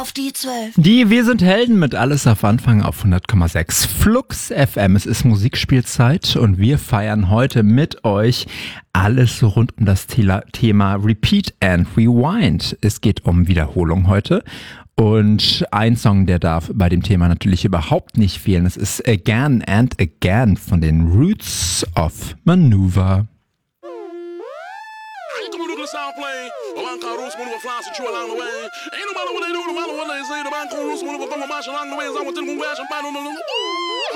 auf die 12. Die Wir sind Helden mit Alles auf Anfang auf 100,6 Flux FM. Es ist Musikspielzeit und wir feiern heute mit euch alles rund um das Thema Repeat and Rewind. Es geht um Wiederholung heute. Und ein Song, der darf bei dem Thema natürlich überhaupt nicht fehlen. Es ist Again and Again von den Roots of Maneuver. Sound plane, a man called Roots Maneuver flies and chew along the way. Ain't no matter what they do, no matter what they say, the man called Roots Maneuver come and march along the way. As I want to go and